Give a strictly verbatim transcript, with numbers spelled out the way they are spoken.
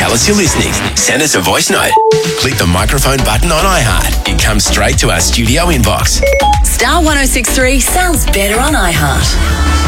tell us you're listening. Send us a voice note. Click the microphone button on iHeart. It comes straight to our studio inbox. Star one oh six three sounds better on iHeart.